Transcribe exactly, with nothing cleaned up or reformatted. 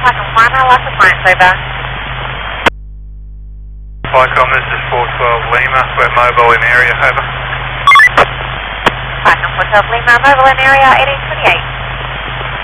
Falcon one, I lost appliance, over. Falcon, this is four twelve Lima, we're mobile in area, over. Falcon four twelve Lima, mobile in area, eighteen twenty-eight.